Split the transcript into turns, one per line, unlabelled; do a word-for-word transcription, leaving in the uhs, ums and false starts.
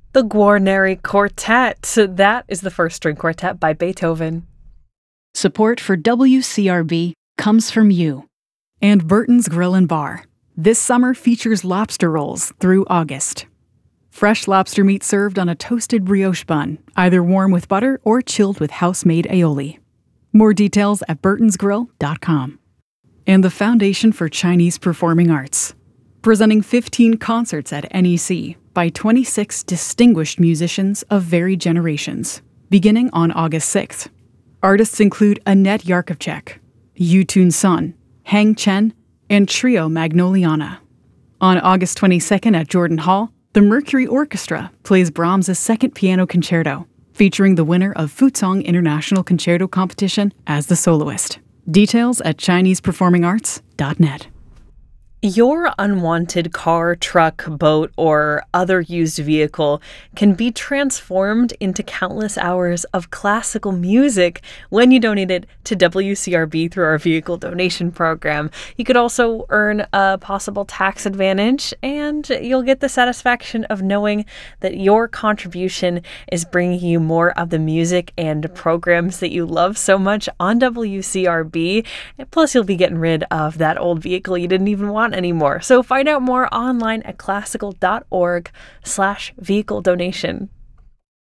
The Guarneri Quartet. That is the first string quartet by Beethoven.
Support for W C R B comes from you. And Burton's Grill and Bar. This summer features lobster rolls through August. Fresh lobster meat served on a toasted brioche bun, either warm with butter or chilled with house-made aioli. More details at burtons grill dot com. And the Foundation for Chinese Performing Arts, presenting fifteen concerts at N E C by twenty-six distinguished musicians of varied generations, beginning on August sixth. Artists include Annette Yarkovchek, Yu-Tun Sun, Hang Chen, and Trio Magnoliana. On August twenty-second at Jordan Hall, the Mercury Orchestra plays Brahms' Second Piano Concerto, featuring the winner of Fuzhong International Concerto Competition as the soloist. Details at chinese performing arts dot net.
Your unwanted car, truck, boat, or other used vehicle can be transformed into countless hours of classical music when you donate it to W C R B through our vehicle donation program. You could also earn a possible tax advantage, and you'll get the satisfaction of knowing that your contribution is bringing you more of the music and programs that you love so much on W C R B. And plus, you'll be getting rid of that old vehicle you didn't even want anymore. So find out more online at classical dot org slash vehicle donation.